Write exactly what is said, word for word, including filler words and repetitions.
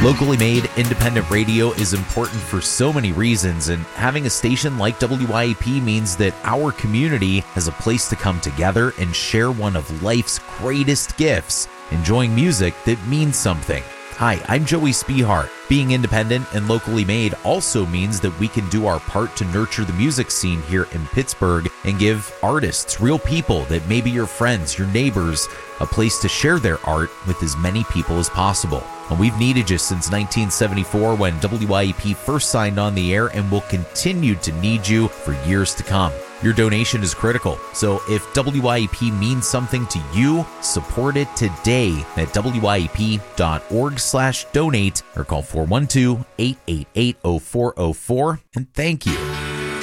Locally made independent radio is important for so many reasons, and having a station like W Y A P means that our community has a place to come together and share one of life's greatest gifts, enjoying music that means something. Hi, I'm Joey Spehart. Being independent and locally made also means that we can do our part to nurture the music scene here in Pittsburgh and give artists, real people that may be your friends, your neighbors, a place to share their art with as many people as possible. And we've needed you since nineteen seventy-four when W Y A P first signed on the air, and will continue to need you for years to come. Your donation is critical, so if W Y A P means something to you, support it today at W Y A P dot org slash donate or call four one two, eight eight eight, zero four zero four, and thank you.